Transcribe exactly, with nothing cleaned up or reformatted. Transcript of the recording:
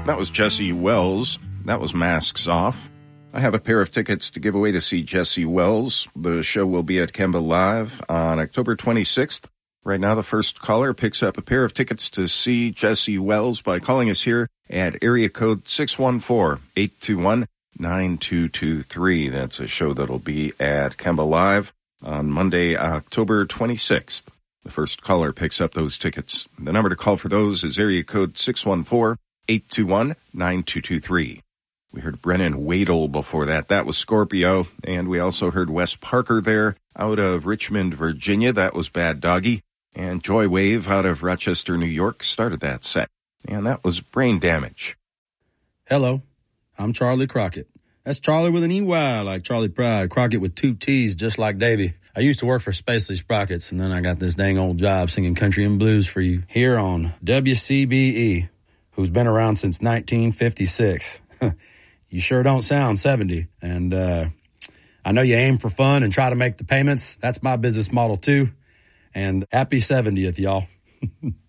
That was Jesse Wells. That was Masks Off. I have a pair of tickets to give away to see Jesse Wells. The show will be at Kemba Live on October twenty-sixth. Right now, the first caller picks up a pair of tickets to see Jesse Wells by calling us here at area code six one four, eight two one, nine two two three. That's a show that'll be at Kemba Live on Monday, October twenty-sixth. The first caller picks up those tickets. The number to call for those is area code six one four, eight two one, nine two two three. We heard Brennan Wadle before that. That was Scorpio. And we also heard Wes Parker there out of Richmond, Virginia. That was Bad Doggy. And Joy Wave out of Rochester, New York started that set. And that was Brain Damage. Hello, I'm Charlie Crockett. That's Charlie with an E Y, like Charlie Pride. Crockett with two T's, just like Davy. I used to work for Spacely Sprockets, and then I got this dang old job singing country and blues for you here on W C B E, who's been around since nineteen fifty-six. You sure don't sound seventy. And uh I know you aim for fun and try to make the payments. That's my business model, too. And happy seventieth, y'all.